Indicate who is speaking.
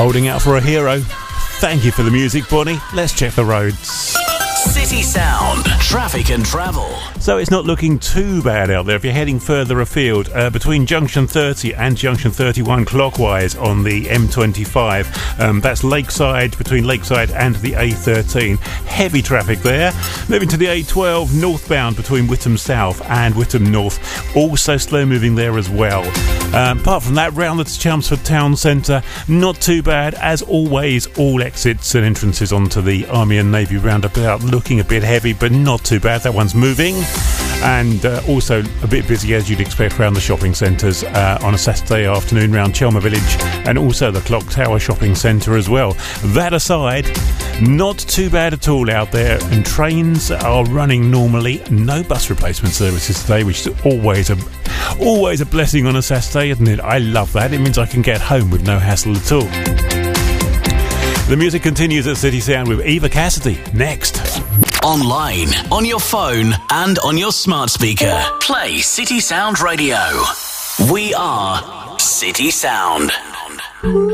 Speaker 1: Holding out for a hero. Thank you for the music, Bonnie. Let's check the roads.
Speaker 2: City Sound, traffic and travel.
Speaker 1: So it's not looking too bad out there if you're heading further afield. Between Junction 30 and Junction 31 clockwise on the M25. That's Lakeside, between Lakeside and the A13. Heavy traffic there. Moving to the A12 northbound between Whittam South and Whittam North. Also slow moving there as well. Apart from that, round the Chelmsford Town Centre, not too bad. As always, all exits and entrances onto the Army and Navy roundabout looking a bit heavy, but not too bad. That one's moving. And also a bit busy, as you'd expect, around the shopping centres on a Saturday afternoon around Chelmer Village, and also the Clock Tower Shopping Centre as well. That aside, not too bad at all out there, and trains are running normally. No bus replacement services today, which is always a blessing on a Saturday, isn't it? I love that. It means I can get home with no hassle at all. The music continues at City Sound with Eva Cassidy next.
Speaker 2: Online, on your phone, and on your smart speaker. Play City Sound Radio. We are City Sound.